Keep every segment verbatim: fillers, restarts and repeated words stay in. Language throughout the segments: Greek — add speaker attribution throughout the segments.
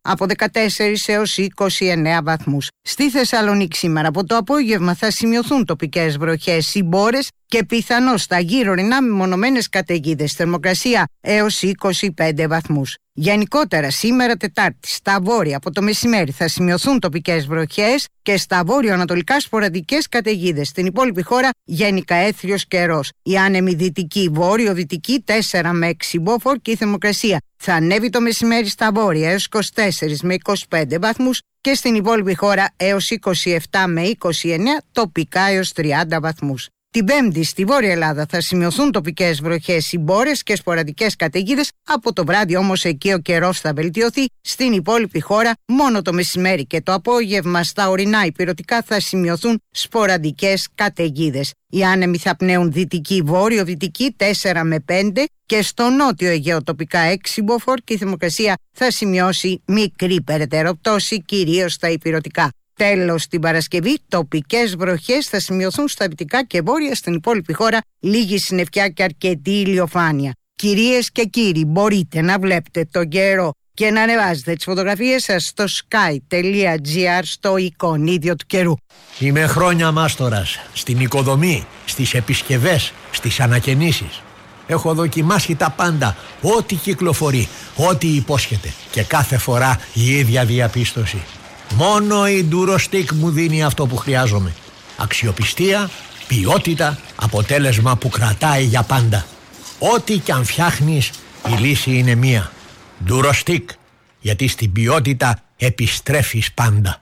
Speaker 1: από δεκατέσσερις έως είκοσι εννέα βαθμούς. Στη Θεσσαλονίκη σήμερα από το απόγευμα θα σημειωθούν τοπικές βροχές ή μπόρες και πιθανώς στα γύρω ορεινά μεμονωμένες καταιγίδες, θερμοκρασία έως είκοσι πέντε βαθμούς. Γενικότερα σήμερα Τετάρτη στα βόρεια από το μεσημέρι θα σημειωθούν τοπικές βροχές και στα βόρειο-ανατολικά σποραδικές καταιγίδες. Στην υπόλοιπη χώρα γενικά έθριος καιρός. Η άνεμη δυτική βόρειο-δυτική τέσσερα με έξι μποφόρ και η θερμοκρασία θα ανέβει το μεσημέρι στα βόρεια έως είκοσι τέσσερα με είκοσι πέντε βαθμούς και στην υπόλοιπη χώρα έως είκοσι επτά με είκοσι εννέα, τοπικά έως τριάντα βαθμούς. Την Πέμπτη στη Βόρεια Ελλάδα θα σημειωθούν τοπικές βροχές ή μπόρες και σποραδικές καταιγίδες. Από το βράδυ όμως εκεί ο καιρός θα βελτιωθεί. Στην υπόλοιπη χώρα μόνο το μεσημέρι και το απόγευμα στα ορεινά υπηρετικά θα σημειωθούν σποραδικές καταιγίδες. Οι άνεμοι θα πνέουν δυτική βόρειο-δυτική τέσσερα με πέντε και στο νότιο Αιγαίο τοπικά έξι μποφόρ και η θερμοκρασία θα σημειώσει μικρή περαιτέρω πτώση κυρίως στα υπηρετικά. Τέλος, την Παρασκευή, τοπικές βροχές θα σημειωθούν στα δυτικά και βόρεια, στην υπόλοιπη χώρα λίγη συννεφιά και αρκετή ηλιοφάνεια. Κυρίες και κύριοι, μπορείτε να βλέπετε τον καιρό και να ανεβάζετε τις φωτογραφίες σας στο sky τελεία gr στο εικονίδιο του καιρού.
Speaker 2: Είμαι χρόνια μάστορας στην οικοδομή, στις επισκευές, στις ανακαινήσεις. Έχω δοκιμάσει τα πάντα, ό,τι κυκλοφορεί, ό,τι υπόσχεται και κάθε φορά η ίδια διαπίστωση. Μόνο η Durostec μου δίνει αυτό που χρειάζομαι. Αξιοπιστία, ποιότητα, αποτέλεσμα που κρατάει για πάντα. Ό,τι κι αν φτιάχνεις, η λύση είναι μία. Durostec, γιατί στην ποιότητα επιστρέφεις πάντα.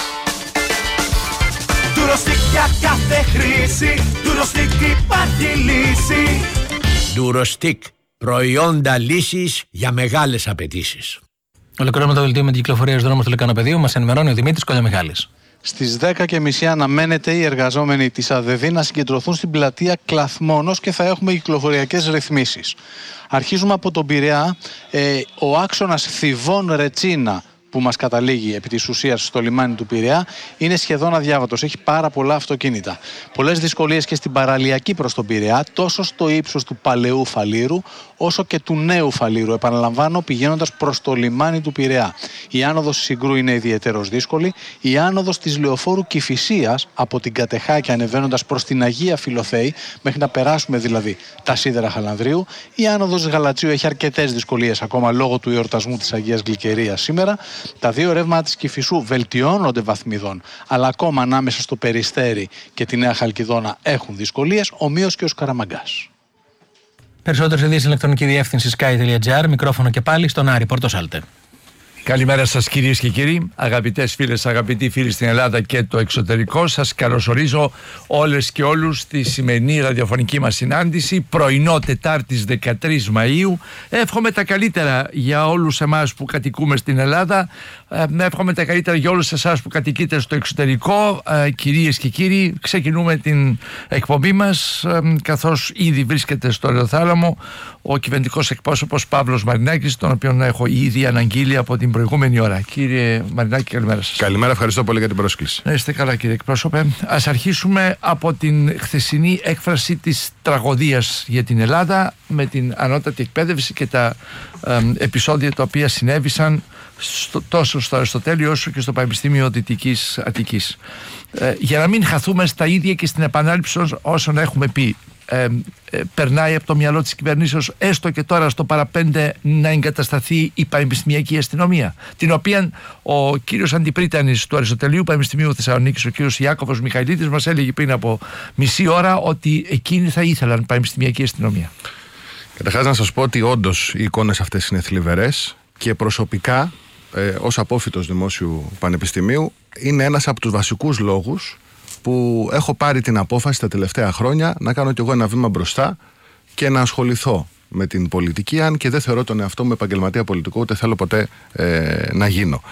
Speaker 3: Durostec για κάθε χρήση, Durostec υπάρχει λύση.
Speaker 2: Durostec, προϊόντα λύσης για μεγάλες απαιτήσεις.
Speaker 4: Ολοκληρώνουμε το δελτίο με την κυκλοφορία στους δρόμους του Λυκανοπεδίου. Μας ενημερώνει ο Δημήτρης Κολιομιχάλης.
Speaker 5: Στις δέκα και μισή αναμένεται οι εργαζόμενοι της ΑΔΕΔΗ να συγκεντρωθούν στην πλατεία Κλαθμόνος και θα έχουμε κυκλοφοριακές ρυθμίσεις. Αρχίζουμε από τον Πειραιά. Ε, ο άξονας Θηβών-Ρετσίνα που μας καταλήγει επί της ουσίας στο λιμάνι του Πειραιά είναι σχεδόν αδιάβατος. Έχει πάρα πολλά αυτοκίνητα. Πολλές δυσκολίες και στην παραλιακή προς τον Πειραιά, τόσο στο ύψος του Παλαιού Φαλήρου όσο και του Νέου Φαλήρου. Επαναλαμβάνω, πηγαίνοντας προς το λιμάνι του Πειραιά. Η άνοδος Συγκρού είναι ιδιαίτερος δύσκολη. Η άνοδος της Λεωφόρου Κηφισίας από την Κατεχάκη ανεβαίνοντας προς την Αγία Φιλοθέη, μέχρι να περάσουμε δηλαδή τα σίδερα Χαλανδρίου. Η άνοδος Γαλατσίου έχει αρκετές δυσκολίες ακόμα λόγω του εορτασμού της Αγίας Γλυκερίας σήμερα. Τα δύο ρεύματα της Κηφισού βελτιώνονται βαθμιδών, αλλά ακόμα ανάμεσα στο Περιστέρι και τη Νέα Χαλκιδόνα έχουν δυσκολίες, ομοίως και ο Σκαραμαγκάς.
Speaker 4: Περισσότερες ειδήσεις ηλεκτρονική διεύθυνση sky τελεία gr, μικρόφωνο και πάλι στον Άρη Πορτοσάλτε.
Speaker 6: Καλημέρα σας κυρίες και κύριοι, αγαπητές φίλες, αγαπητοί φίλοι στην Ελλάδα και το εξωτερικό. Σας καλωσορίζω όλες και όλους στη σημερινή ραδιοφωνική μας συνάντηση, πρωινό Τετάρτης δεκατρείς Μαΐου. Εύχομαι τα καλύτερα για όλους εμάς που κατοικούμε στην Ελλάδα, εύχομαι τα καλύτερα για όλους εσάς που κατοικείτε στο εξωτερικό. Κυρίες και κύριοι, ξεκινούμε την εκπομπή μας, καθώς ήδη βρίσκεται στο ραδιοθάλαμο ο κυβερνητικός εκπρόσωπος Παύλος Μαρινάκης, τον οποίον έχω ήδη αναγγείλει από την προηγούμενη ώρα. Κύριε Μαρινάκη, καλημέρα σας.
Speaker 7: Καλημέρα, ευχαριστώ πολύ για την πρόσκληση.
Speaker 6: Να είστε καλά, κύριε εκπρόσωπε. Ας αρχίσουμε από την χθεσινή έκφραση της τραγωδίας για την Ελλάδα, με την ανώτατη εκπαίδευση και τα ε, επεισόδια τα οποία συνέβησαν στο, τόσο στο Αριστοτέλειο όσο και στο Πανεπιστήμιο Δυτικής Αττικής. Ε, για να μην χαθούμε στα ίδια και στην επανάληψη όσων έχουμε πει. Ε, ε, περνάει από το μυαλό της κυβερνήσεως έστω και τώρα στο παραπέντε να εγκατασταθεί η πανεπιστημιακή αστυνομία, την οποία ο κύριος Αντιπρίτανης του Αριστοτελείου Πανεπιστημίου Θεσσαλονίκης, ο κύριος Ιάκωβος Μιχαηλίδης, μας έλεγε πριν από μισή ώρα ότι εκείνοι θα ήθελαν πανεπιστημιακή αστυνομία.
Speaker 7: Καταρχάς να σας πω ότι όντως οι εικόνες αυτές είναι θλιβερές και προσωπικά ε, ως απόφοιτος Δημόσιου Πανεπιστημίου είναι ένας από τους βασικούς λόγους που έχω πάρει την απόφαση τα τελευταία χρόνια να κάνω κι εγώ ένα βήμα μπροστά και να ασχοληθώ με την πολιτική, αν και δεν θεωρώ τον εαυτό μου επαγγελματία πολιτικό, ούτε θέλω ποτέ ε, να γίνω.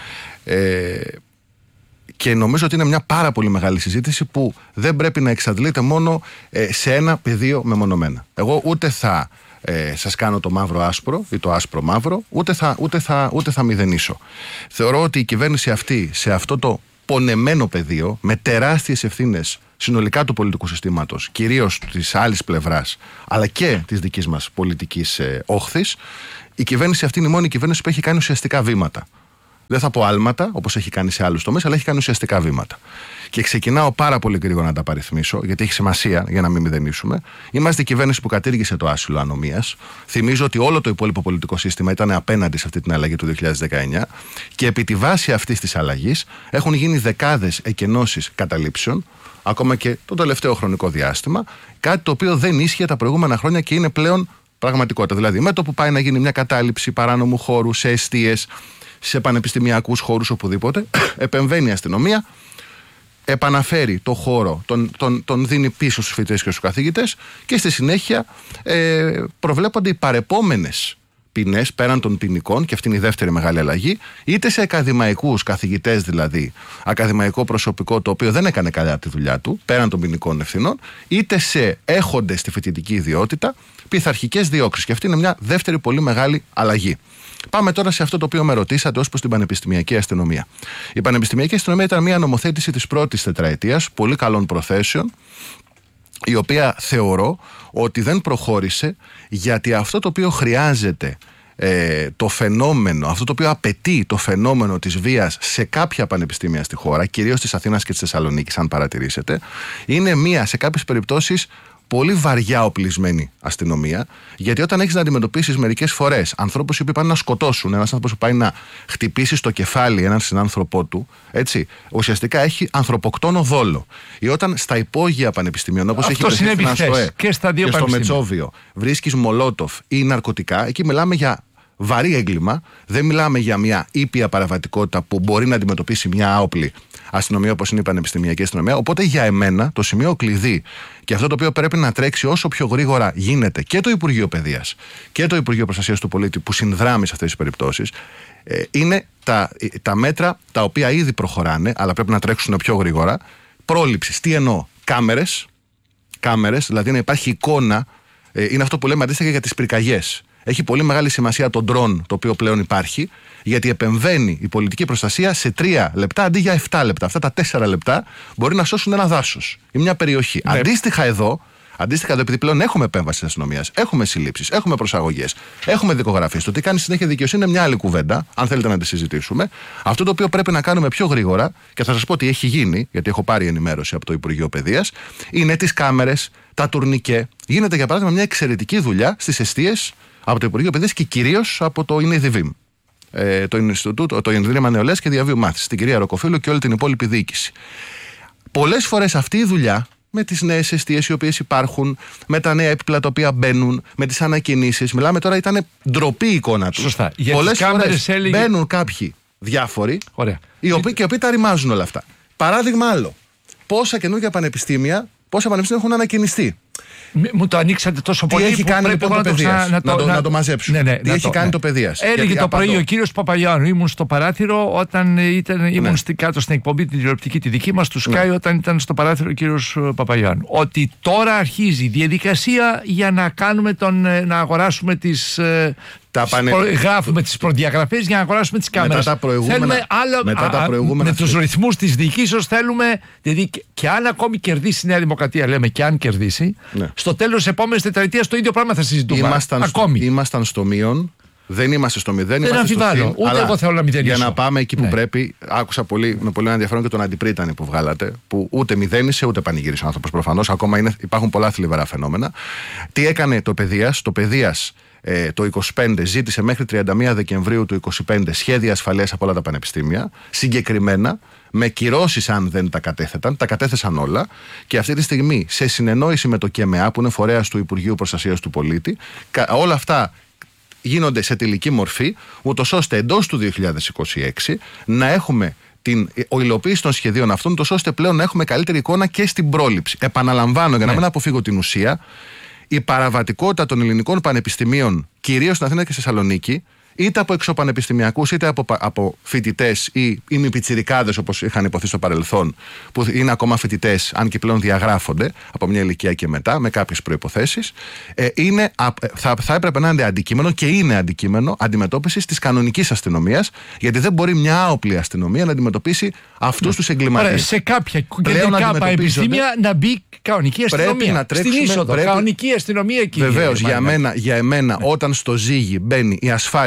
Speaker 7: Ε, και νομίζω ότι είναι μια πάρα πολύ μεγάλη συζήτηση που δεν πρέπει να εξαντλείται μόνο ε, σε ένα πεδίο μεμονωμένα. Εγώ ούτε θα ε, σας κάνω το μαύρο άσπρο ή το άσπρο μαύρο, ούτε θα, ούτε θα, ούτε θα μηδενίσω. Θεωρώ ότι η κυβέρνηση αυτή σε αυτό το πονεμένο πεδίο, με τεράστιες ευθύνες συνολικά του πολιτικού συστήματος, κυρίως της άλλης πλευράς, αλλά και της δικής μας πολιτικής ε, όχθης, η κυβέρνηση αυτή είναι η μόνη κυβέρνηση που έχει κάνει ουσιαστικά βήματα. Δεν θα πω άλματα, όπως έχει κάνει σε άλλους τομείς, αλλά έχει κάνει ουσιαστικά βήματα. Και ξεκινάω πάρα πολύ γρήγορα να τα παριθμίσω, γιατί έχει σημασία για να μην μηδενίσουμε. Είμαστε η κυβέρνηση που κατήργησε το άσυλο ανομίας. Θυμίζω ότι όλο το υπόλοιπο πολιτικό σύστημα ήταν απέναντι σε αυτή την αλλαγή του δύο χιλιάδες δεκαεννιά. Και επί τη βάση αυτής της αλλαγής έχουν γίνει δεκάδες εκενώσεις καταλήψεων, ακόμα και το τελευταίο χρονικό διάστημα. Κάτι το οποίο δεν ίσχυε τα προηγούμενα χρόνια και είναι πλέον πραγματικότητα. Δηλαδή, με το που πάει να γίνει μια κατάληψη παράνομου χώρου σε εστίες, σε πανεπιστημιακούς χώρους, οπουδήποτε, επεμβαίνει η αστυνομία, επαναφέρει το χώρο, τον, τον, τον δίνει πίσω στους φοιτητές και στους καθηγητές και στη συνέχεια ε, προβλέπονται οι παρεπόμενες ποινές πέραν των ποινικών, και αυτή είναι η δεύτερη μεγάλη αλλαγή, είτε σε ακαδημαϊκούς καθηγητές, δηλαδή ακαδημαϊκό προσωπικό το οποίο δεν έκανε καλά τη δουλειά του, πέραν των ποινικών ευθυνών, είτε σε έχοντες στη φοιτητική ιδιότητα, πειθαρχικές διώξεις. Και αυτή είναι μια δεύτερη πολύ μεγάλη αλλαγή. Πάμε τώρα σε αυτό το οποίο με ρωτήσατε ως προς την πανεπιστημιακή αστυνομία. Η πανεπιστημιακή αστυνομία ήταν μια νομοθέτηση της πρώτης τετραετίας, πολύ καλών προθέσεων, η οποία θεωρώ ότι δεν προχώρησε, γιατί αυτό το οποίο χρειάζεται ε, το φαινόμενο, αυτό το οποίο απαιτεί το φαινόμενο της βίας σε κάποια πανεπιστήμια στη χώρα, κυρίως της Αθήνας και της Θεσσαλονίκης, αν παρατηρήσετε, είναι μια σε κάποιες περιπτώσεις πολύ βαριά οπλισμένη αστυνομία, γιατί όταν έχεις να αντιμετωπίσεις μερικές φορές ανθρώπους οι οποίοι πάνε να σκοτώσουν, ένας άνθρωπος που πάει να χτυπήσει στο κεφάλι έναν συνάνθρωπό του, έτσι, ουσιαστικά έχει ανθρωποκτόνο δόλο. Ή όταν στα υπόγεια πανεπιστημίων, όπως έχει
Speaker 6: συνέβη χθες και στα δύο
Speaker 7: και στο
Speaker 6: πανεπιστήμια,
Speaker 7: Μετσόβιο, βρίσκεις μολότοφ ή ναρκωτικά, εκεί μιλάμε για βαρύ έγκλημα, δεν μιλάμε για μια ήπια παραβατικότητα που μπορεί να αντιμετωπίσει μια άοπλη αστυνομία όπως είναι η πανεπιστημιακή αστυνομία. Οπότε για εμένα το σημείο κλειδί και αυτό το οποίο πρέπει να τρέξει όσο πιο γρήγορα γίνεται και το Υπουργείο Παιδείας και το Υπουργείο Προστασίας του Πολίτη που συνδράμει σε αυτές τις περιπτώσεις, ε, είναι τα, τα μέτρα τα οποία ήδη προχωράνε, αλλά πρέπει να τρέξουν πιο γρήγορα. Πρόληψη. Τι εννοώ? Κάμερες, κάμερες, δηλαδή να υπάρχει εικόνα, ε, είναι αυτό που λέμε αντίστοιχα για τις πυρκαγιές. Έχει πολύ μεγάλη σημασία το ντρόν το οποίο πλέον υπάρχει, γιατί επεμβαίνει η πολιτική προστασία σε τρία λεπτά αντί για επτά λεπτά. Αυτά τα τέσσερα λεπτά μπορεί να σώσουν ένα δάσος ή μια περιοχή. Ναι. Αντίστοιχα εδώ, αντίστοιχα εδώ, επειδή πλέον έχουμε επέμβαση της αστυνομίας, έχουμε συλλήψεις, έχουμε προσαγωγές, έχουμε δικογραφίες. Το τι κάνει συνέχεια δικαιοσύνη είναι μια άλλη κουβέντα, αν θέλετε να τη συζητήσουμε. Αυτό το οποίο πρέπει να κάνουμε πιο γρήγορα, και θα σας πω ότι έχει γίνει, γιατί έχω πάρει ενημέρωση από το Υπουργείο Παιδείας, είναι τις κάμερες, τα τουρνικέ. Γίνεται για παράδειγμα μια εξαιρετική δουλειά στις εστίες από το Υπουργείο Παιδείας και κυρίως από το ΙΝΕΔΙΒΙΜ, ε, το Ινστιτούτο, το Ινδρίμα Νεολαίας και Διαβίου Μάθησης, την κυρία Ροκοφίλου και όλη την υπόλοιπη διοίκηση. Πολλές φορές αυτή η δουλειά με τις νέες εστίες οι οποίες υπάρχουν, με τα νέα έπιπλα τα οποία μπαίνουν, με τις ανακοινήσεις. Μιλάμε τώρα, ήταν ντροπή η εικόνα τους.
Speaker 6: Σωστά.
Speaker 7: Πολλές φορές έλεγε... μπαίνουν κάποιοι διάφοροι, οι οποίοι, και οι οποίοι τα ρημάζουν όλα αυτά. Παράδειγμα άλλο. Πόσα καινούργια πανεπιστήμια, πόσα πανεπιστήμια έχουν ανακοινιστεί.
Speaker 6: Μου το ανοίξατε τόσο
Speaker 7: τι
Speaker 6: πολύ.
Speaker 7: Έχει κάνει λοιπόν το Παιδείας, να, να, το, να, να το μαζέψουμε. Ναι, ναι, τι έχει το, κάνει ναι. το Παιδείας.
Speaker 6: Έλεγε το πρωί ο κύριος Παπαγιάννου. Ήμουν στο παράθυρο όταν ήταν, ήμουν ναι. στη, κάτω στην εκπομπή την τηλεοπτική τη δική μας του Sky, ναι. όταν ήταν στο παράθυρο ο κύριος Παπαγιάννου. Ότι τώρα αρχίζει η διαδικασία για να κάνουμε τον, να αγοράσουμε τις. Τα πανε... προ... Γράφουμε τις προδιαγραφές για να αγοράσουμε τις κάμερες.
Speaker 7: Μετά τα προηγούμενα,
Speaker 6: θέλουμε άλλο...
Speaker 7: μετά τα προηγούμενα
Speaker 6: με τους ρυθμούς της διοικήσεως θέλουμε. Δηλαδή, και αν ακόμη κερδίσει η Νέα Δημοκρατία, λέμε, και αν κερδίσει, ναι. στο τέλος της επόμενης τετραετίας το ίδιο πράγμα θα συζητούμε.
Speaker 7: Ήμασταν
Speaker 6: ακόμη.
Speaker 7: Στο, ήμασταν στο μείον. Δεν είμαστε στο μηδέν.
Speaker 6: Δεν αμφιβάλλω. Ούτε εγώ θέλω να μηδενίσω.
Speaker 7: Για να πάμε εκεί που ναι. πρέπει, άκουσα πολύ, με πολύ ενδιαφέρον και τον Αντιπρίτανη που βγάλατε, που ούτε μηδένισε ούτε πανηγύρισε ο άνθρωπος προφανώς. Ακόμα είναι, υπάρχουν πολλά θλιβερά φαινόμενα. Τι έκανε το Παιδείας? Το Παιδείας ε, το είκοσι πέντε ζήτησε μέχρι τριάντα μία Δεκεμβρίου του είκοσι πέντε σχέδια ασφαλείας από όλα τα πανεπιστήμια, συγκεκριμένα, με κυρώσεις αν δεν τα κατέθεταν. Τα κατέθεσαν όλα και αυτή τη στιγμή σε συνεννόηση με το ΚΕΜΕΑ, που είναι φορέας του Υπουργείου Προστασίας του Πολίτη, όλα αυτά γίνονται σε τελική μορφή, ούτως ώστε εντός του δύο χιλιάδες είκοσι έξι να έχουμε την υλοποίηση των σχεδίων αυτών, ούτως ώστε πλέον να έχουμε καλύτερη εικόνα και στην πρόληψη. Επαναλαμβάνω, για να ναι. μην αποφύγω την ουσία, η παραβατικότητα των ελληνικών πανεπιστημίων, κυρίως στην Αθήνα και στη Θεσσαλονίκη, είτε από εξωπανεπιστημιακούς είτε από, από φοιτητές ή ημιπιτσιρικάδες, όπως είχαν υποθεί στο παρελθόν, που είναι ακόμα φοιτητές, αν και πλέον διαγράφονται από μια ηλικία και μετά, με κάποιες προϋποθέσεις, ε, είναι, θα, θα έπρεπε να είναι αντικείμενο και είναι αντικείμενο αντιμετώπισης της κανονικής αστυνομίας, γιατί δεν μπορεί μια άοπλη αστυνομία να αντιμετωπίσει αυτούς τους εγκληματίες.
Speaker 6: Σε κάποια κεντρικά πανεπιστήμια να μπει κανονική αστυνομία. Να τρέξουμε, στην είσοδο, πρέπει... κανονική αστυνομία εκεί.
Speaker 7: Βεβαίως, για, για εμένα, όταν στο ζύγι μπαίνει η ασφάλεια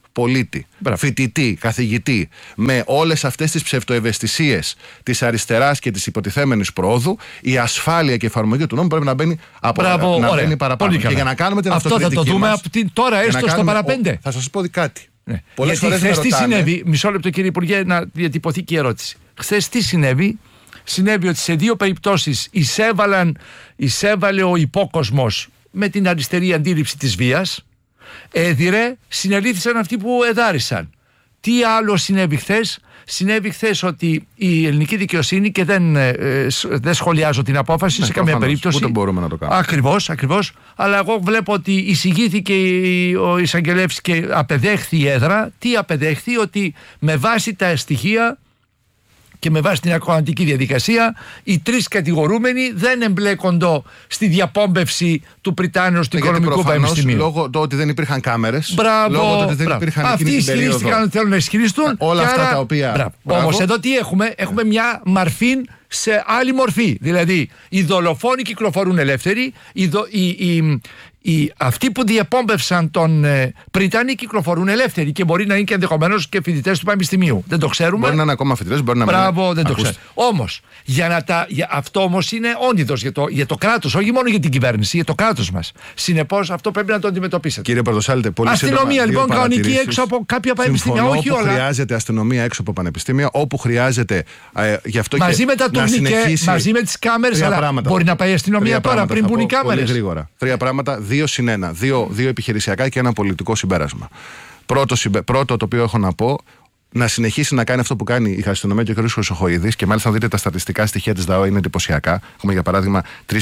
Speaker 7: πολίτη,
Speaker 6: Μπράβο.
Speaker 7: φοιτητή, καθηγητή, με όλες αυτές τις ψευτοευαισθησίες της αριστεράς και της υποτιθέμενης προόδου, η ασφάλεια και η εφαρμογή του νόμου πρέπει να μπαίνει, από,
Speaker 6: Μπράβο,
Speaker 7: να
Speaker 6: ωραία.
Speaker 7: μπαίνει παραπάνω.
Speaker 6: Πολύ
Speaker 7: Και για να κάνουμε την
Speaker 6: αυτό θα το
Speaker 7: αυτοκριτική
Speaker 6: δούμε
Speaker 7: μας,
Speaker 6: από την, τώρα,
Speaker 7: για να
Speaker 6: έστω στο
Speaker 7: κάνουμε-
Speaker 6: παραπέντε.
Speaker 7: ο, θα σας πω κάτι.
Speaker 6: Ναι.
Speaker 7: Πολλές
Speaker 6: Γιατί
Speaker 7: φορές
Speaker 6: χθες
Speaker 7: με
Speaker 6: τι
Speaker 7: ρωτάνε-
Speaker 6: συνέβη, μισό λεπτό κύριε Υπουργέ, να διατυπωθεί και η ερώτηση. Χθες τι συνέβη, συνέβη ότι σε δύο περιπτώσεις εισέβαλαν, εισέβαλε ο υπόκοσμος με την αριστερή αντίληψη της βίας, έδιρε, συνελήφθησαν αυτοί που εδάρισαν. Τι άλλο συνέβη χθες? Συνέβη χθες ότι η ελληνική δικαιοσύνη, και δεν, ε, σ- δεν σχολιάζω την απόφαση
Speaker 7: Ναι,
Speaker 6: σε καμία
Speaker 7: προφανώς,
Speaker 6: περίπτωση.
Speaker 7: ούτε μπορούμε να το κάνουμε.
Speaker 6: Ακριβώς, ακριβώς. Αλλά εγώ βλέπω ότι εισηγήθηκε η- ο εισαγγελεύς και απεδέχθη η έδρα. Τι απεδέχθη? Ότι με βάση τα στοιχεία και με βάση την ακροατική διαδικασία, οι τρεις κατηγορούμενοι δεν εμπλέκονται στη διαπόμπευση του Πριτάνεως του
Speaker 7: Γιατί
Speaker 6: Οικονομικού
Speaker 7: προφανώς,
Speaker 6: Πανεπιστημίου.
Speaker 7: λόγω του ότι δεν υπήρχαν κάμερες,
Speaker 6: Μπράβο,
Speaker 7: λόγω του ότι δεν
Speaker 6: μπράβο.
Speaker 7: υπήρχαν
Speaker 6: Αυτοί
Speaker 7: εκείνη την
Speaker 6: ισχυρίστηκαν
Speaker 7: περίοδο.
Speaker 6: ότι θέλουν να ισχυριστούν.
Speaker 7: Όλα
Speaker 6: και
Speaker 7: αυτά
Speaker 6: άρα-
Speaker 7: τα οποία-
Speaker 6: Μπράβο.
Speaker 7: Μπράβο.
Speaker 6: Όμως εδώ τι έχουμε? Έχουμε μια μαρφήν σε άλλη μορφή. Δηλαδή, οι δολοφόνοι κυκλοφορούν ελεύθεροι, οι, δο- οι, οι, οι, αυτοί που διεπόμπευσαν τον ε, Πριτάνη κυκλοφορούν ελεύθεροι και μπορεί να είναι και ενδεχομένως και φοιτητές του Πανεπιστημίου. Δεν το ξέρουμε.
Speaker 7: Μπορεί να είναι ακόμα φοιτητές, μπορεί να μην είναι.
Speaker 6: Μπράβο, δεν το
Speaker 7: Ακούστε.
Speaker 6: ξέρω. Όμως, για να τα, για, αυτό όμως είναι όνειδος για το, για το κράτος, όχι μόνο για την κυβέρνηση, για το κράτος μας. Συνεπώς, αυτό πρέπει να το αντιμετωπίσετε.
Speaker 7: Κύριε Πρωτοσάλτε, πολύ
Speaker 6: Αστυνομία,
Speaker 7: σύντομα, δύο
Speaker 6: λοιπόν, κανονική
Speaker 7: παρατηρήσεις.
Speaker 6: έξω από κάποια πανεπιστήμια,
Speaker 7: Συμφωνώ,
Speaker 6: όχι
Speaker 7: όπου
Speaker 6: όλα.
Speaker 7: χρειάζεται αστυνομία έξω από πανεπιστήμια, όπου χρειάζεται. Ε, γι' αυτό
Speaker 6: Μαζί
Speaker 7: και
Speaker 6: με τα
Speaker 7: να
Speaker 6: τουρνικέ,
Speaker 7: συνεχίσει-
Speaker 6: μαζί με τις κάμερες,
Speaker 7: Τρία
Speaker 6: αλλά
Speaker 7: πράγματα.
Speaker 6: μπορεί να πάει η αστυνομία
Speaker 7: Τρία
Speaker 6: τώρα
Speaker 7: πράγματα
Speaker 6: πριν
Speaker 7: θα
Speaker 6: μπουν οι
Speaker 7: πω
Speaker 6: κάμερες.
Speaker 7: Πολύ γρήγορα. Τρία πράγματα, δύο συν ένα. Δύο, δύο επιχειρησιακά και ένα πολιτικό συμπέρασμα. Πρώτο, συμπε- πρώτο το οποίο έχω να πω, να συνεχίσει να κάνει αυτό που κάνει η αστυνομία και ο κ. Χρυσοχοΐδης, και μάλιστα να δείτε τα στατιστικά στοιχεία της ΔΑΟ, είναι εντυπωσιακά. Έχουμε για παράδειγμα τρεις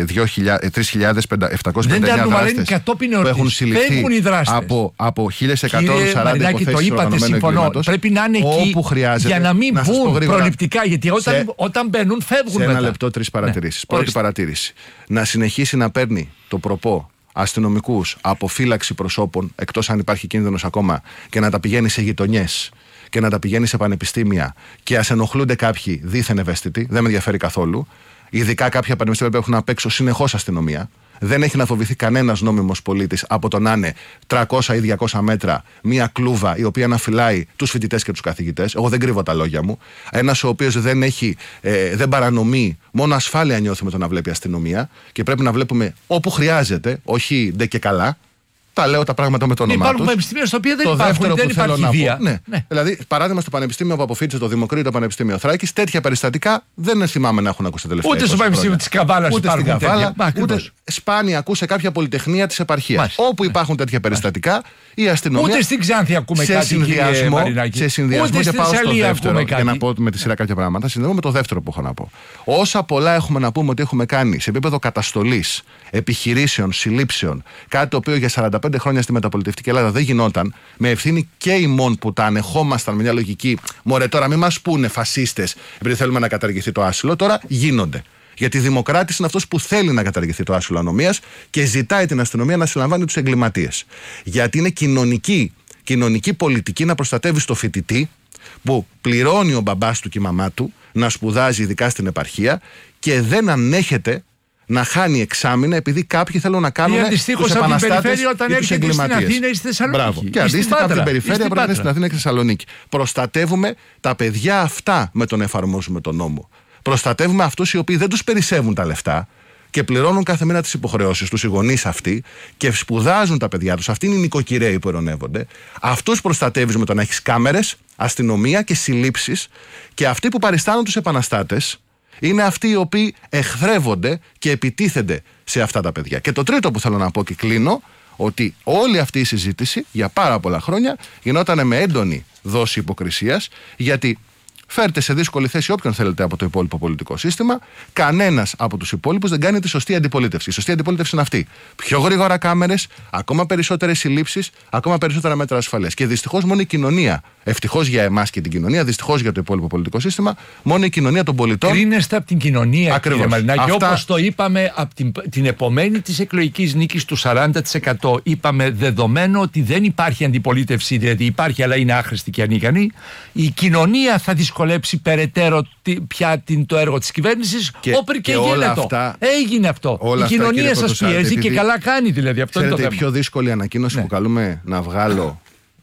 Speaker 7: χιλιάδες επτακόσιοι πενήντα εννέα
Speaker 6: αρνούμε, αλλά είναι
Speaker 7: δράστες
Speaker 6: κατόπιν
Speaker 7: που
Speaker 6: εορτής.
Speaker 7: έχουν συλληφθεί
Speaker 6: Φεύγουν οι δράστες.
Speaker 7: από, από χίλια εκατόν
Speaker 6: Κύριε
Speaker 7: σαράντα
Speaker 6: Μαρινάκη, το
Speaker 7: υποθέσεις
Speaker 6: είπατε,
Speaker 7: οργανωμένου
Speaker 6: συμφωνώ.
Speaker 7: εγκλήματος,
Speaker 6: Πρέπει να είναι εκεί
Speaker 7: όπου χρειάζεται,
Speaker 6: για να μην
Speaker 7: να σας πω
Speaker 6: μπουν
Speaker 7: γρήγορα,
Speaker 6: προληπτικά. Γιατί όταν,
Speaker 7: σε-
Speaker 6: όταν μπαίνουν, φεύγουν
Speaker 7: σε
Speaker 6: μετά.
Speaker 7: ένα λεπτό τρεις παρατηρήσεις.
Speaker 6: Ναι.
Speaker 7: Πρώτη
Speaker 6: Ορίστε.
Speaker 7: παρατήρηση. Να συνεχίσει να παίρνει το προπό αστυνομικούς από φύλαξη προσώπων, εκτός αν υπάρχει κίνδυνος ακόμα, και να τα πηγαίνει σε γειτονιές και να τα πηγαίνει σε πανεπιστήμια, και ας ενοχλούνται κάποιοι δίθεν ευαίσθητοι, δεν με ενδιαφέρει καθόλου. Ειδικά κάποια πανεπιστήμια που έχουν απ' έξω συνεχώς αστυνομία. Δεν έχει να φοβηθεί κανένας νόμιμος πολίτης από το να είναι τριακόσια ή διακόσια μέτρα μια κλούβα η οποία να φυλάει τους φοιτητές και τους καθηγητές. Εγώ δεν κρύβω τα λόγια μου. Ένας ο οποίος δεν, έχει, ε, δεν παρανομεί, μόνο ασφάλεια νιώθει με το να βλέπει αστυνομία, και πρέπει να βλέπουμε όπου χρειάζεται, όχι ντε και καλά. Τα λέω τα πράγματα με το όνομά
Speaker 6: Υπάρχουν
Speaker 7: τους.
Speaker 6: πανεπιστήμια στα οποία δεν
Speaker 7: Το
Speaker 6: υπάρχουν,
Speaker 7: δεύτερο
Speaker 6: δεν
Speaker 7: που θέλω
Speaker 6: υπάρχει
Speaker 7: να
Speaker 6: βία.
Speaker 7: πω. Ναι.
Speaker 6: Ναι.
Speaker 7: Δηλαδή, παράδειγμα, στο πανεπιστήμιο που αποφύτησε το Δημοκρίτο Πανεπιστήμιο Θράκης, τέτοια περιστατικά δεν θυμάμαι να έχουν ακούσει τα τελευταία
Speaker 6: Ούτε στο
Speaker 7: είκοσι
Speaker 6: Πανεπιστήμιο
Speaker 7: χρόνια.
Speaker 6: της Καβάλας
Speaker 7: Ούτε
Speaker 6: υπάρχουν
Speaker 7: στην
Speaker 6: τέτοια.
Speaker 7: Καβάλα,
Speaker 6: Μα, ακριβώς.
Speaker 7: ούτε σπάνια ακούς σε κάποια πολυτεχνία της επαρχίας.
Speaker 6: Μάλιστα.
Speaker 7: Όπου υπάρχουν τέτοια περιστατικά, η αστυνομία.
Speaker 6: Ούτε στην Ξάνθη ακούμε
Speaker 7: σε
Speaker 6: κάτι, κύριε
Speaker 7: συνδυασμό,
Speaker 6: Μαρινάκη.
Speaker 7: σε συνδυασμό,
Speaker 6: Ούτε
Speaker 7: και
Speaker 6: στην
Speaker 7: πάω στο
Speaker 6: Θεσσαλία
Speaker 7: δεύτερο,
Speaker 6: ακούμε
Speaker 7: για να
Speaker 6: κάτι.
Speaker 7: πω με τη σειρά κάποια πράγματα. Συνδέομαι με το δεύτερο που έχω να πω. Όσα πολλά έχουμε να πούμε ότι έχουμε κάνει σε επίπεδο καταστολής, επιχειρήσεων, συλλήψεων, κάτι το οποίο για σαράντα πέντε χρόνια στη μεταπολιτευτική Ελλάδα δεν γινόταν, με ευθύνη και ημών που τα ανεχόμασταν με μια λογική, μωρέ τώρα μην μας πούνε φασίστες επειδή θέλουμε να καταργηθεί το άσυλο, τώρα γίνονται. Γιατί δημοκράτης είναι αυτός που θέλει να καταργηθεί το άσυλο ανομίας και ζητάει την αστυνομία να συλλαμβάνει τους εγκληματίες. Γιατί είναι κοινωνική, κοινωνική πολιτική να προστατεύει το φοιτητή που πληρώνει ο μπαμπάς του και η μαμά του να σπουδάζει ειδικά στην επαρχία και δεν ανέχεται να χάνει εξάμηνα επειδή κάποιοι θέλουν να κάνουν
Speaker 6: Ή αντιστοίχως
Speaker 7: τους
Speaker 6: από την
Speaker 7: επαναστάτες
Speaker 6: περιφέρεια όταν
Speaker 7: ή τους
Speaker 6: έρχεται στην
Speaker 7: εγκληματίες.
Speaker 6: Αθήνα ή στη Θεσσαλονίκη.
Speaker 7: Μπράβο.
Speaker 6: Ή
Speaker 7: Και
Speaker 6: στην
Speaker 7: αντίστοιχα από την
Speaker 6: Πάτρα. Ή
Speaker 7: περιφέρεια
Speaker 6: στην
Speaker 7: πρέπει να είναι στην
Speaker 6: Πάτρα.
Speaker 7: Αθήνα και στη Θεσσαλονίκη. Προστατεύουμε τα παιδιά αυτά με τον εφαρμόζουμε τον νόμο. Προστατεύουμε αυτούς οι οποίοι δεν τους περισσεύουν τα λεφτά και πληρώνουν κάθε μήνα τις υποχρεώσεις τους, οι γονείς αυτοί, και σπουδάζουν τα παιδιά τους. Αυτοί είναι οι νοικοκυρέοι που ειρωνεύονται. Αυτούς προστατεύεις με το να έχεις κάμερες, αστυνομία και συλλήψεις, και αυτοί που παριστάνουν τους επαναστάτες είναι αυτοί οι οποίοι εχθρεύονται και επιτίθενται σε αυτά τα παιδιά. Και το τρίτο που θέλω να πω και κλείνω, ότι όλη αυτή η συζήτηση για πάρα πολλά χρόνια γινόταν με έντονη δόση υποκρισίας, γιατί φέρτε σε δύσκολη θέση όποιον θέλετε από το υπόλοιπο πολιτικό σύστημα. Κανένας από τους υπόλοιπους δεν κάνει τη σωστή αντιπολίτευση. Η σωστή αντιπολίτευση είναι αυτή. Πιο γρήγορα κάμερες, ακόμα περισσότερες συλλήψεις, ακόμα περισσότερα μέτρα ασφαλείας. Και δυστυχώς μόνο η κοινωνία, ευτυχώς για εμάς και την κοινωνία, δυστυχώς για το υπόλοιπο πολιτικό σύστημα, μόνο η κοινωνία των πολιτών.
Speaker 6: Κρίνεστε από την κοινωνία,
Speaker 7: Ακριβώς.
Speaker 6: κύριε Μαρινάκη.
Speaker 7: Αυτά-
Speaker 6: Όπως το είπαμε από την, την επομένη της εκλογικής νίκης του σαράντα τοις εκατό. Είπαμε δεδομένο ότι δεν υπάρχει αντιπολίτευση, δηλαδή υπάρχει αλλά είναι άχρηστη και ανίκανη. Η κοινωνία θα δυσκολέψει περαιτέρω τι- πια την, το έργο της κυβέρνησης.
Speaker 7: Και-
Speaker 6: Όπερ και,
Speaker 7: και όλα
Speaker 6: γίνεται.
Speaker 7: αυτά-
Speaker 6: Έγινε αυτό.
Speaker 7: όλα
Speaker 6: Η
Speaker 7: αυτά,
Speaker 6: κοινωνία
Speaker 7: κύριε
Speaker 6: σας
Speaker 7: Πρωτοσάλτη,
Speaker 6: πιέζει και
Speaker 7: επειδή-
Speaker 6: καλά κάνει, δηλαδή. Αυτό είναι το
Speaker 7: Ξέρετε, η
Speaker 6: θέμα.
Speaker 7: πιο δύσκολη ανακοίνωση
Speaker 6: Ναι.
Speaker 7: που καλούμε να βγάλω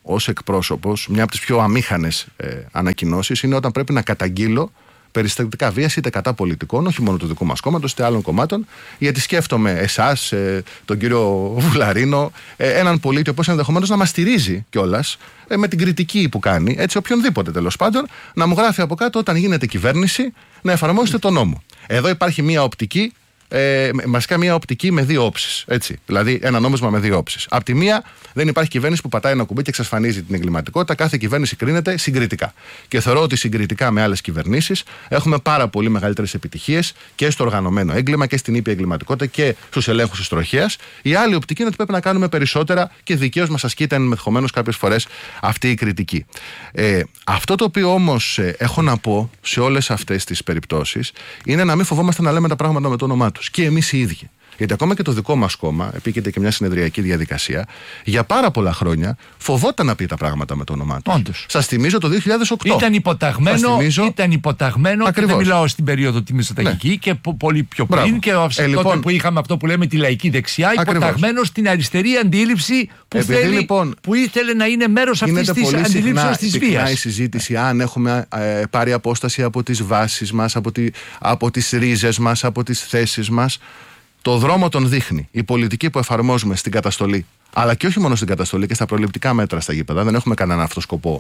Speaker 7: ως εκπρόσωπος, μια από τις πιο αμήχανες ε, ανακοινώσεις είναι όταν πρέπει να καταγγείλω περιστατικά βίας είτε κατά πολιτικών, όχι μόνο του δικού μας κόμματος, είτε άλλων κομμάτων, γιατί σκέφτομαι εσάς, ε, τον κύριο Βουλαρίνο, ε, έναν πολίτη ο οποίος ενδεχομένως να μας στηρίζει κιόλας ε, με την κριτική που κάνει, έτσι οποιονδήποτε τέλος πάντων, να μου γράφει από κάτω όταν γίνεται κυβέρνηση να εφαρμόσετε τον νόμο. Εδώ υπάρχει μια οπτική. Ε, βασικά μια οπτική με δύο όψεις. Έτσι. Δηλαδή ένα νόμισμα με δύο όψεις. Απ' τη μία, δεν υπάρχει κυβέρνηση που πατάει ένα κουμπί και εξασφανίζει την εγκληματικότητα. Κάθε κυβέρνηση κρίνεται συγκριτικά. Και θεωρώ ότι συγκριτικά με άλλες κυβερνήσεις έχουμε πάρα πολύ μεγαλύτερες επιτυχίες και στο οργανωμένο έγκλημα και στην ήπια εγκληματικότητα και στους ελέγχους της τροχέας. Η άλλη οπτική είναι ότι πρέπει να κάνουμε περισσότερα και δικαίως μας ασκείται ενδεχομένως κάποιες φορές αυτή η κριτική. Ε, αυτό το οποίο όμως ε, έχω να πω σε όλες αυτές τις περιπτώσεις είναι να μην φοβόμαστε να λέμε τα πράγματα με το όνομά του. Και εμείς οι ίδιοι. Γιατί ακόμα και το δικό μας κόμμα, επίκειται και μια συνεδριακή διαδικασία, για πάρα πολλά χρόνια φοβόταν να πει τα πράγματα με το όνομά του.
Speaker 6: Όντως.
Speaker 7: Σας θυμίζω το δύο χιλιάδες οκτώ.
Speaker 6: Ήταν υποταγμένο, θυμίζω... ήταν υποταγμένο και δεν μιλάω στην περίοδο τη Μητσοτακική, ναι. και πολύ πιο πριν. Μπράβο. Και ε, τότε λοιπόν, που είχαμε αυτό που λέμε τη λαϊκή δεξιά, υποταγμένο στην αριστερή αντίληψη που, θέλει, λοιπόν, που ήθελε να είναι μέρος αυτής της αντιλήψεως της βίας.
Speaker 7: Είναι η συζήτηση αν έχουμε ε, πάρει απόσταση από τις βάσεις μας, από, τη, από τις ρίζες μας, από τις θέσεις μας. Το δρόμο τον δείχνει η πολιτική που εφαρμόζουμε στην καταστολή, αλλά και όχι μόνο στην καταστολή και στα προληπτικά μέτρα στα γήπεδα. Δεν έχουμε κανέναν αυτό σκοπό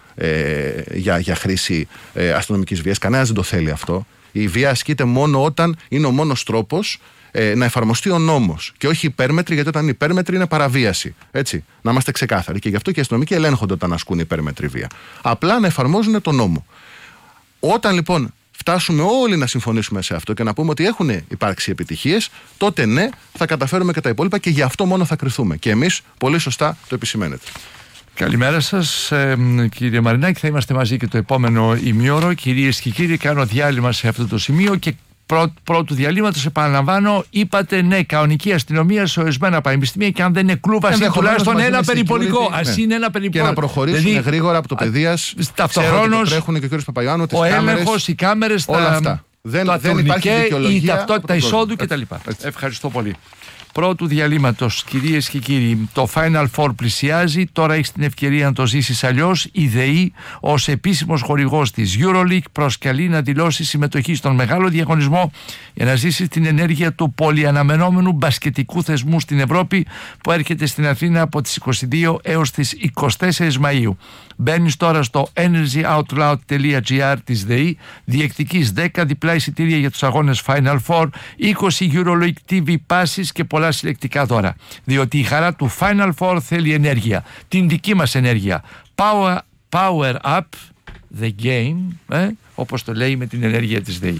Speaker 7: ε, για, για χρήση ε, αστυνομικής βίας. Κανένας δεν το θέλει αυτό. Η βία ασκείται μόνο όταν είναι ο μόνος τρόπος ε, να εφαρμοστεί ο νόμος. Και όχι υπέρμετρη, γιατί όταν είναι υπέρμετρη είναι παραβίαση. Έτσι. Να είμαστε ξεκάθαροι. Και γι' αυτό και οι αστυνομικοί ελέγχονται όταν ασκούν υπέρμετρη βία. Απλά να εφαρμόζουν τον νόμο. Όταν λοιπόν φτάσουμε όλοι να συμφωνήσουμε σε αυτό και να πούμε ότι έχουν υπάρξει επιτυχίες, τότε ναι, θα καταφέρουμε και τα υπόλοιπα και γι' αυτό μόνο θα κριθούμε. Και εμείς πολύ σωστά το επισημαίνετε.
Speaker 6: Καλημέρα σας, ε, κύριε Μαρινάκη. Θα είμαστε μαζί και το επόμενο ημίωρο. Κυρίες και κύριοι, κάνω διάλειμμα σε αυτό το σημείο και πρό, πρώτου διαλύματος, επαναλαμβάνω, είπατε ναι, κανονική αστυνομία σε ορισμένα πανεπιστήμια και αν δεν είναι κλούβα, είναι τουλάχιστον ένα περιπολικό. Ναι. Ας είναι ένα περιπολικό.
Speaker 7: Και να προχωρήσουν δηλαδή, γρήγορα από το παιδείας.
Speaker 6: Ταυτοχρόνως
Speaker 7: τρέχουν και ο κ. Παπαϊωάννου,
Speaker 6: ο έλεγχος, οι κάμερες,
Speaker 7: όλα αυτά. Δεν,
Speaker 6: τα
Speaker 7: δεν υπάρχει δικαιολογία.
Speaker 6: Η ταυτότητα εισόδου κτλ. Ευχαριστώ πολύ. Πρώτου διαλύματος, κυρίες και κύριοι, το Final Four πλησιάζει. Τώρα έχεις την ευκαιρία να το ζήσεις αλλιώς. Η ΔΕΗ, ως επίσημος χορηγός της EuroLeague, προσκαλεί να δηλώσει συμμετοχή στον μεγάλο διαγωνισμό για να ζήσεις την ενέργεια του πολυαναμενόμενου μπασκετικού θεσμού στην Ευρώπη που έρχεται στην Αθήνα από τις είκοσι δύο έως τις είκοσι τέσσερις Μαΐου. Μπαίνεις τώρα στο energyoutloud.gr της ΔΕΗ, διεκδικείς δέκα διπλά εισιτήρια για τους αγώνες Final Four, είκοσι EuroLeague τι βι passes και πολλά συλλεκτικά δώρα. Διότι η χαρά του Final Four θέλει ενέργεια, την δική μας ενέργεια. Power, power up the game, ε, όπως το λέει με την ενέργεια της ΔΕΗ.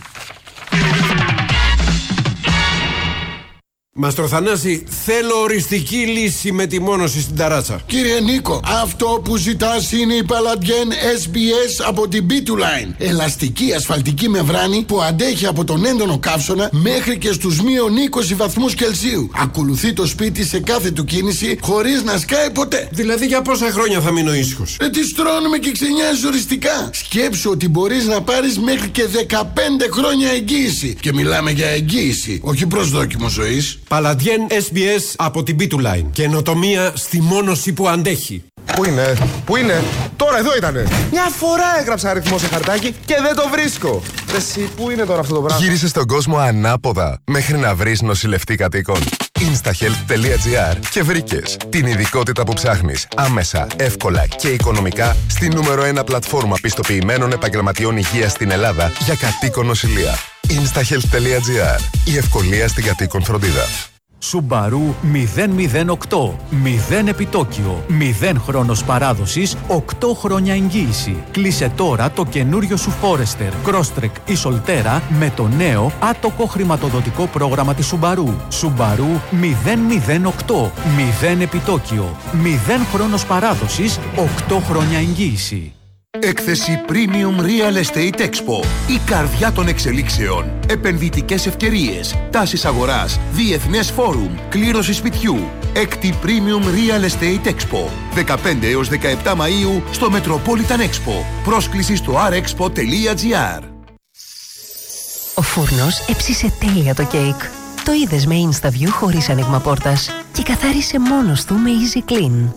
Speaker 8: Μαστρο Θανάση, θέλω οριστική λύση με τη μόνωση στην ταράτσα.
Speaker 9: Κύριε Νίκο, αυτό που ζητάς είναι η Paladien ες μπι ες από την μπι του Line. Ελαστική ασφαλτική μεμβράνη που αντέχει από τον έντονο καύσωνα μέχρι και στους μείον είκοσι βαθμούς Κελσίου. Ακολουθεί το σπίτι σε κάθε του κίνηση χωρίς να σκάει ποτέ.
Speaker 8: Δηλαδή για πόσα χρόνια θα μείνω ήσυχος?
Speaker 9: Ε, τη στρώνουμε και ξενιάζεις οριστικά. Σκέψου ότι μπορείς να πάρεις μέχρι και δεκαπέντε χρόνια εγγύηση. Και μιλάμε για εγγύηση, όχι προσδόκιμο ζωής.
Speaker 8: Paladien ες μπι ες από την μπι του Line. Καινοτομία στη μόνωση που αντέχει.
Speaker 10: Πού είναι, πού είναι, τώρα εδώ ήτανε. Μια φορά έγραψα αριθμό σε χαρτάκι και δεν το βρίσκω. Εσύ, πού είναι τώρα αυτό το πράγμα?
Speaker 11: Γύρισε στον κόσμο ανάποδα μέχρι να βρεις νοσηλευτή κατοίκων. instahealth.gr και βρήκες την ειδικότητα που ψάχνεις άμεσα, εύκολα και οικονομικά στη νούμερο ένα πλατφόρμα πιστοποιημένων επαγγελματιών υγείας στην Ελλάδα για κατοίκον νοσηλεία. instahealth.gr. Η ευκολία στην κατοίκον φροντίδα.
Speaker 12: Subaru μηδέν μηδέν οκτώ. μηδέν επιτόκιο. μηδέν χρόνος παράδοσης. οκτώ χρόνια εγγύηση. Κλείσε τώρα το καινούριο σου Forester, Crosstrek ή Solterra με το νέο άτοκο χρηματοδοτικό πρόγραμμα της Subaru. Subaru μηδέν μηδέν οκτώ. μηδέν επιτόκιο. μηδέν χρόνος παράδοσης. οκτώ χρόνια εγγύηση.
Speaker 13: Έκθεση Premium Real Estate Expo. Η καρδιά των εξελίξεων. Επενδυτικές ευκαιρίες. Τάσεις αγοράς. Διεθνές φόρουμ. Κλήρωση σπιτιού. Έκτη Premium Real Estate Expo. δεκαπέντε έως δεκαεπτά Μαΐου στο Metropolitan Expo. Πρόσκληση στο αρ εξπο τελεία τζι άρ.
Speaker 14: Ο φούρνος έψισε τέλεια το κέικ. Το είδες με InstaView χωρίς άνοιγμα πόρτας και καθάρισε μόνος του με Easy Clean.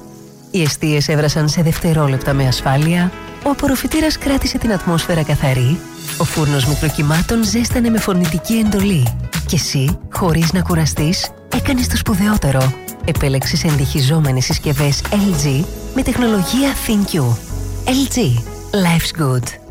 Speaker 14: Οι εστίες έβρασαν σε δευτερόλεπτα με ασφάλεια, ο απορροφητήρας κράτησε την ατμόσφαιρα καθαρή, ο φούρνος μικροκυμάτων ζέστανε με φωνητική εντολή και εσύ, χωρίς να κουραστείς, έκανες το σπουδαιότερο. Επέλεξες εντυχιζόμενες συσκευές ελ τζι με τεχνολογία ThinQ. ελ τζι. Life's good.